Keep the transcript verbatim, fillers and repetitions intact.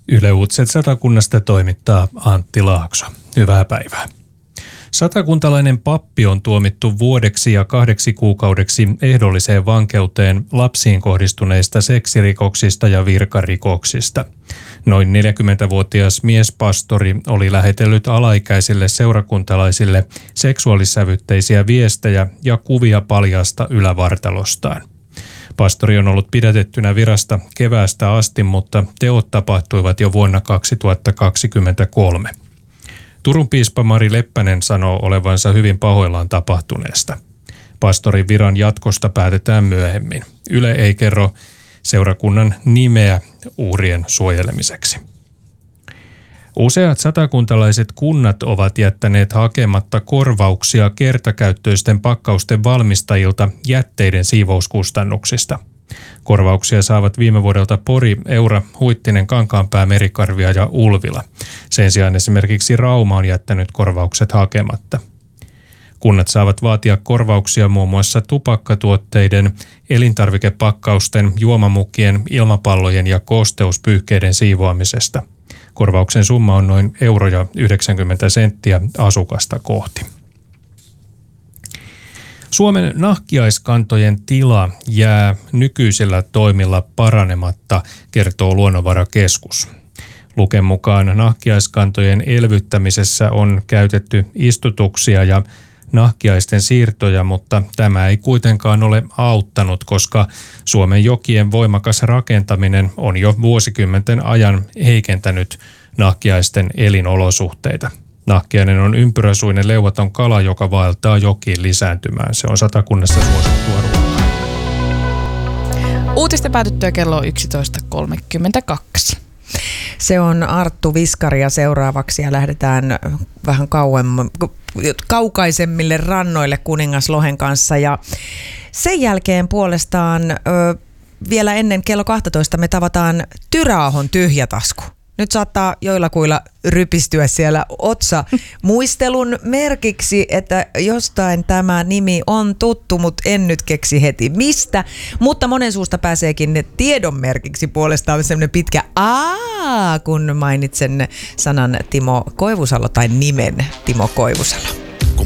Yle Uutiset Satakunnasta toimittaa Antti Laakso. Hyvää päivää. Satakuntalainen pappi on tuomittu vuodeksi ja kahdeksi kuukaudeksi ehdolliseen vankeuteen lapsiin kohdistuneista seksirikoksista ja virkarikoksista. Noin neljäkymmentävuotias miespastori oli lähetellyt alaikäisille seurakuntalaisille seksuaalissävytteisiä viestejä ja kuvia paljaasta ylävartalostaan. Pastori on ollut pidätettynä virasta keväästä asti, mutta teot tapahtuivat jo vuonna kaksituhattakaksikymmentäkolme. Turun piispa Mari Leppänen sanoo olevansa hyvin pahoillaan tapahtuneesta. Pastorin viran jatkosta päätetään myöhemmin. Yle ei kerro seurakunnan nimeä uhrien suojelemiseksi. Useat satakuntalaiset kunnat ovat jättäneet hakematta korvauksia kertakäyttöisten pakkausten valmistajilta jätteiden siivouskustannuksista. Korvauksia saavat viime vuodelta Pori, Eura, Huittinen, Kankaanpää, Merikarvia ja Ulvila. Sen sijaan esimerkiksi Rauma on jättänyt korvaukset hakematta. Kunnat saavat vaatia korvauksia muun muassa tupakkatuotteiden, elintarvikepakkausten, juomamukkien, ilmapallojen ja kosteuspyyhkeiden siivoamisesta. Korvauksen summa on noin euro ja yhdeksänkymmentä senttiä asukasta kohti. Suomen nahkiaiskantojen tila jää nykyisillä toimilla paranematta, kertoo Luonnonvarakeskus. Luken mukaan nahkiaiskantojen elvyttämisessä on käytetty istutuksia ja nahkiaisten siirtoja, mutta tämä ei kuitenkaan ole auttanut, koska Suomen jokien voimakas rakentaminen on jo vuosikymmenten ajan heikentänyt nahkiaisten elinolosuhteita. Nahkiainen on ympyräsuinen leuaton kala, joka vaeltaa jokiin lisääntymään. Se on Satakunnassa suosittua ruokaa. Uutisten päätyttyä kello yksitoista kolmekymmentäkaksi. Se on Arttu Viskari ja seuraavaksi ja lähdetään vähän kauemmin, kaukaisemmille rannoille Kuningaslohen kanssa. Ja sen jälkeen puolestaan ö, vielä ennen kello kaksitoista me tavataan Tyräahon tyhjätasku. Nyt saattaa joillakuilla rypistyä siellä otsa muistelun merkiksi, että jostain tämä nimi on tuttu, mutta en nyt keksi heti mistä. Mutta monen suusta pääseekin tiedon merkiksi puolestaan sellainen pitkä aa, kun mainitsen sanan Timo Koivusalo tai nimen Timo Koivusalo.